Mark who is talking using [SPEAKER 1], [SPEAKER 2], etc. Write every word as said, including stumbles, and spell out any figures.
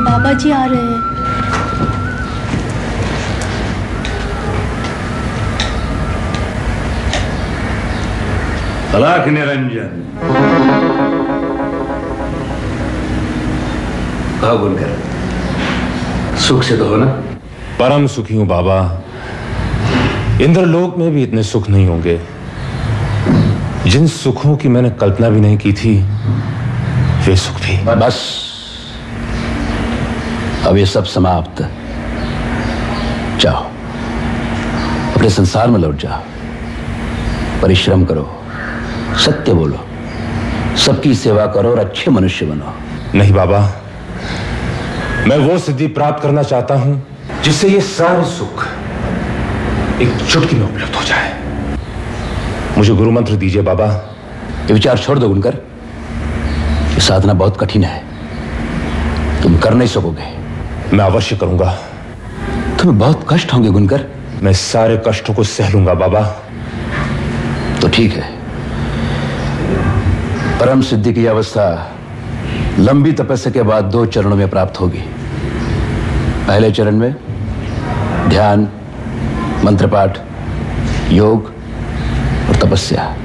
[SPEAKER 1] बाबा जी आ रहे हैं।
[SPEAKER 2] अलख निरंजन। कहा बोलकर, सुख से तो हो ना?
[SPEAKER 3] परम सुखी हूं बाबा। इंद्रलोक में भी इतने सुख नहीं होंगे। जिन सुखों की मैंने कल्पना भी नहीं की थी, वे सुख भी।
[SPEAKER 2] बस अब ये सब समाप्त। जाओ, अपने संसार में लौट जाओ। परिश्रम करो, सत्य बोलो, सबकी सेवा करो और अच्छे मनुष्य बनो।
[SPEAKER 3] नहीं बाबा, मैं वो सिद्धि प्राप्त करना चाहता हूं जिससे ये सारे सुख एक चुटकी में उपलब्ध हो जाए। मुझे गुरु मंत्र दीजिए बाबा।
[SPEAKER 2] ये विचार छोड़ दो गुनकर। ये साधना बहुत कठिन है, तुम कर नहीं सकोगे।
[SPEAKER 3] मैं अवश्य करूंगा।
[SPEAKER 2] तुम्हें बहुत कष्ट होंगे गुनकर।
[SPEAKER 3] मैं सारे कष्टों को सह लूंगा बाबा।
[SPEAKER 2] तो ठीक है। परम सिद्धि की अवस्था लंबी तपस्या के बाद दो चरणों में प्राप्त होगी। पहले चरण में ध्यान, मंत्रपाठ, योग और तपस्या।